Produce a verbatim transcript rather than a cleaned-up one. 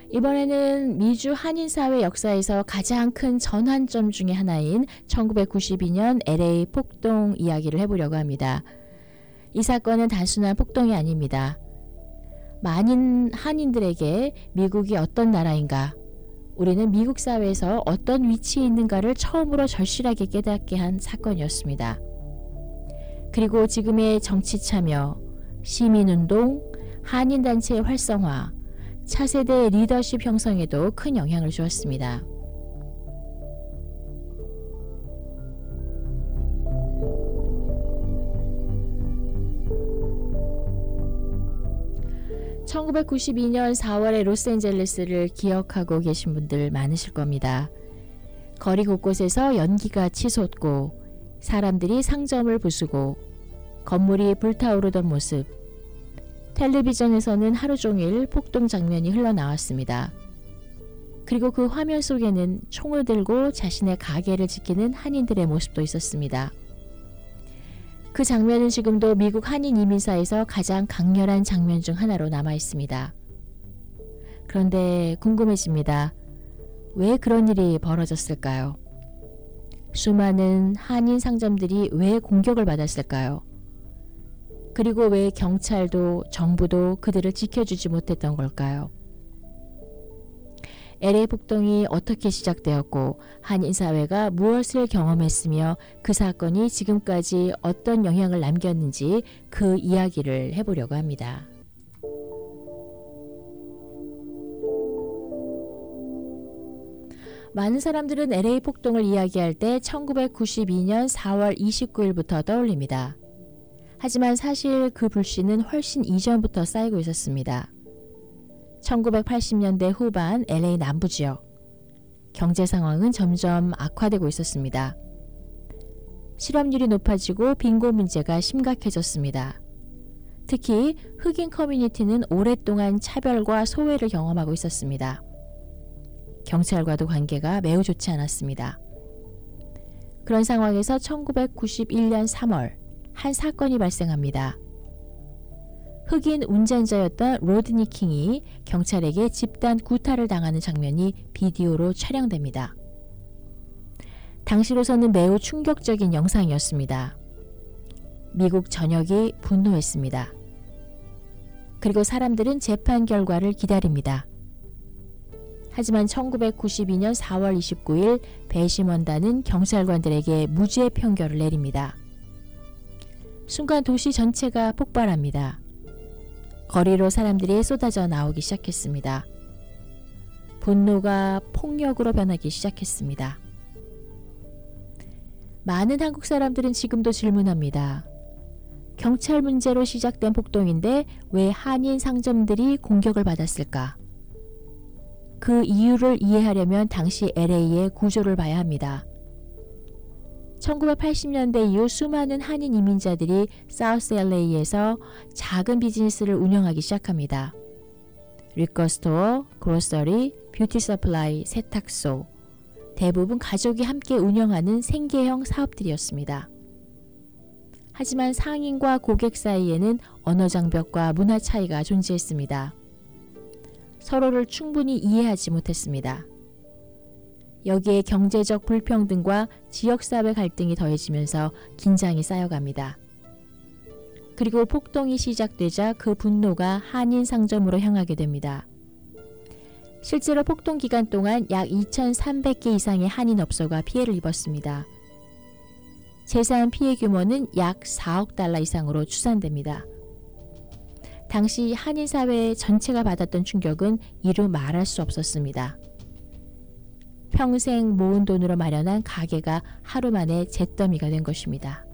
이번에는 미주 한인사회 역사에서 가장 큰 전환점 중의 하나인 천구백구십이 년 엘에이 폭동 이야기를 해보려고 합니다. 이 사건은 단순한 폭동이 아닙니다. 많은 한인들에게 미국이 어떤 나라인가, 우리는 미국 사회에서 어떤 위치에 있는가를 처음으로 절실하게 깨닫게 한 사건이었습니다. 그리고 지금의 정치 참여, 시민운동, 한인단체의 활성화, 차세대 리더십 형성에도 큰 영향을 주었습니다. 천구백구십이 년 사월의 로스앤젤레스를 기억하고 계신 분들 많으실 겁니다. 거리 곳곳에서 연기가 치솟고 사람들이 상점을 부수고 건물이 불타오르던 모습, 텔레비전에서는 하루 종일 폭동 장면이 흘러나왔습니다. 그리고 그 화면 속에는 총을 들고 자신의 가게를 지키는 한인들의 모습도 있었습니다. 그 장면은 지금도 미국 한인 이민사에서 가장 강렬한 장면 중 하나로 남아 있습니다. 그런데 궁금해집니다. 왜 그런 일이 벌어졌을까요? 수많은 한인 상점들이 왜 공격을 받았을까요? 그리고 왜 경찰도 정부도 그들을 지켜주지 못했던 걸까요? 엘에이 폭동이 어떻게 시작되었고 한인사회가 무엇을 경험했으며 그 사건이 지금까지 어떤 영향을 남겼는지 그 이야기를 해보려고 합니다. 많은 사람들은 엘에이 폭동을 이야기할 때 천구백구십이 년 사월 이십구일부터 떠올립니다. 하지만 사실 그 불씨는 훨씬 이전부터 쌓이고 있었습니다. 천구백팔십 년대 후반 엘에이 남부지역. 경제 상황은 점점 악화되고 있었습니다. 실업률이 높아지고 빈곤 문제가 심각해졌습니다. 특히 흑인 커뮤니티는 오랫동안 차별과 소외를 경험하고 있었습니다. 경찰과도 관계가 매우 좋지 않았습니다. 그런 상황에서 천구백구십일 년 삼월 한 사건이 발생합니다. 흑인 운전자였던 로드니 킹이 경찰에게 집단 구타를 당하는 장면이 비디오로 촬영됩니다. 당시로서는 매우 충격적인 영상이었습니다. 미국 전역이 분노했습니다. 그리고 사람들은 재판 결과를 기다립니다. 하지만 천구백구십이 년 사월 이십구일 배심원단은 경찰관들에게 무죄 판결을 내립니다. 순간 도시 전체가 폭발합니다. 거리로 사람들이 쏟아져 나오기 시작했습니다. 분노가 폭력으로 변하기 시작했습니다. 많은 한국 사람들은 지금도 질문합니다. 경찰 문제로 시작된 폭동인데 왜 한인 상점들이 공격을 받았을까? 그 이유를 이해하려면 당시 엘에이의 구조를 봐야 합니다. 천구백팔십 년대 이후 수많은 한인 이민자들이 사우스 엘에이에서 작은 비즈니스를 운영하기 시작합니다. 리커스토어, 그로서리, 뷰티 서플라이, 세탁소, 대부분 가족이 함께 운영하는 생계형 사업들이었습니다. 하지만 상인과 고객 사이에는 언어 장벽과 문화 차이가 존재했습니다. 서로를 충분히 이해하지 못했습니다. 여기에 경제적 불평등과 지역사회 갈등이 더해지면서 긴장이 쌓여갑니다. 그리고 폭동이 시작되자 그 분노가 한인 상점으로 향하게 됩니다. 실제로 폭동 기간 동안 약 이천삼백 개 이상의 한인 업소가 피해를 입었습니다. 재산 피해 규모는 약 사억 달러 이상으로 추산됩니다. 당시 한인 사회 전체가 받았던 충격은 이루 말할 수 없었습니다. 평생 모은 돈으로 마련한 가게가 하루 만에 잿더미가 된 것입니다.